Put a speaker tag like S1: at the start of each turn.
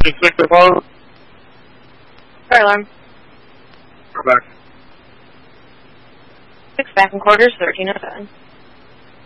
S1: 664.
S2: Fire alarm.
S1: We're back.
S2: 6 back in quarters, 1307.